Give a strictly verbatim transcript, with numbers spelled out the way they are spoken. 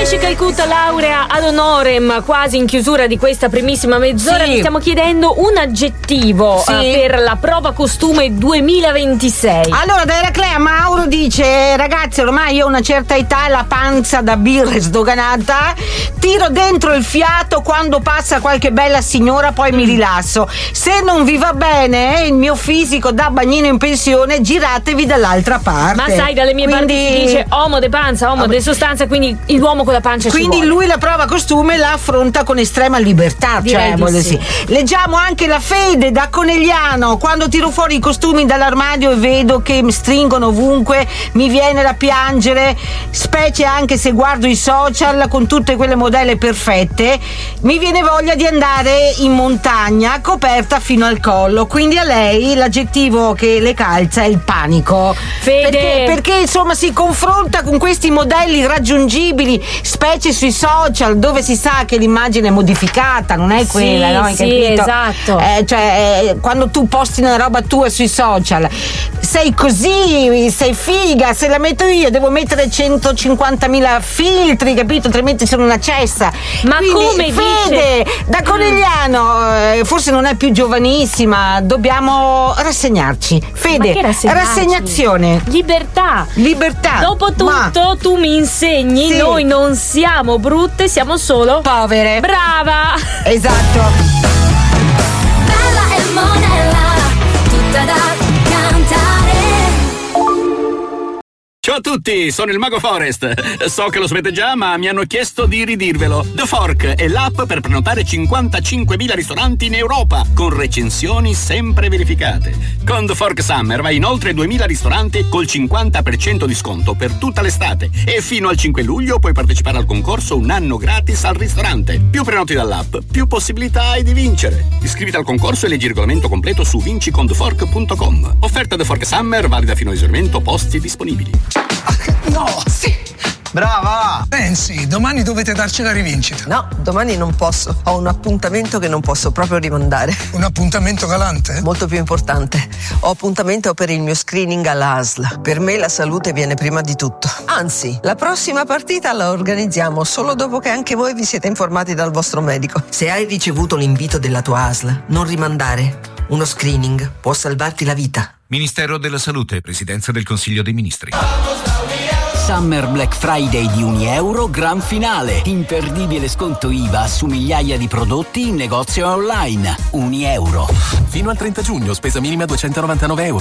Takeshi Calcutta, laurea ad honorem, quasi in chiusura di questa primissima mezz'ora. Sì. Vi stiamo chiedendo un aggettivo Sì. eh, per la prova costume duemilaventisei. Allora, da Eraclea Mauro dice: ragazzi, ormai io ho una certa età e la panza da birra è sdoganata. Tiro dentro il fiato quando passa qualche bella signora, poi mi rilasso. Se non vi va bene il mio fisico da bagnino in pensione, giratevi dall'altra parte. Ma sai, dalle mie Quindi... parti si dice uomo de panza, uomo de sostanza, quindi l'uomo con la pancia ci Quindi vuole. lui la prova costume la affronta con estrema libertà. Direi Cioè, di voglio sì. sì. Leggiamo anche la Fede da Conegliano: quando tiro fuori i costumi dall'armadio e vedo che mi stringono ovunque, mi viene da piangere, specie anche se guardo i social con tutte quelle modelle perfette, mi viene voglia di andare in montagna coperta fino al collo. Quindi a lei l'aggettivo che le calza è il panico. Fede. Perché, perché insomma si confronta con questi modelli raggiungibili, specie sui social, dove si sa che l'immagine è modificata, non è quella, Sì, no? Hai sì, capito? esatto. Eh, cioè, eh, quando tu posti una roba tua sui social, sei così, sei figa, se la metto io devo mettere centocinquantamila filtri, capito? Altrimenti sono una cessa. Ma Quindi, come Fede, dice? da Conegliano, eh, forse non è più giovanissima, dobbiamo rassegnarci. Fede, Ma che rassegnarci? rassegnazione. Libertà. Libertà. Dopo tutto, Ma- tu mi insegni, Sì. noi non siamo brutte, siamo solo povere. brava. Esatto. Bella e monella, tutta da cantare. Ciao a tutti, sono il Mago Forest. So che lo sapete già, ma mi hanno chiesto di ridirvelo. The Fork è l'app per prenotare cinquantacinquemila ristoranti in Europa, con recensioni sempre verificate. Con The Fork Summer vai in oltre duemila ristoranti col cinquanta per cento di sconto per tutta l'estate. E fino al cinque luglio puoi partecipare al concorso un anno gratis al ristorante. Più prenoti dall'app, più possibilità hai di vincere. Iscriviti al concorso e leggi il regolamento completo su vinci con the fork punto com. Offerta The Fork Summer valida fino a esaurimento, posti disponibili. No! Sì! Brava! Pensi, domani dovete darci la rivincita. No, domani non posso. Ho un appuntamento che non posso proprio rimandare. Un appuntamento galante? Molto più importante. Ho appuntamento per il mio screening all'A S L. Per me la salute viene prima di tutto. Anzi, la prossima partita la organizziamo solo dopo che anche voi vi siete informati dal vostro medico. Se hai ricevuto l'invito della tua A S L, non rimandare. Uno screening può salvarti la vita. Ministero della Salute, Presidenza del Consiglio dei Ministri. Summer Black Friday di Unieuro, gran finale. Imperdibile sconto I V A su migliaia di prodotti in negozio e online. Unieuro. Fino al trenta giugno, spesa minima duecentonovantanove euro.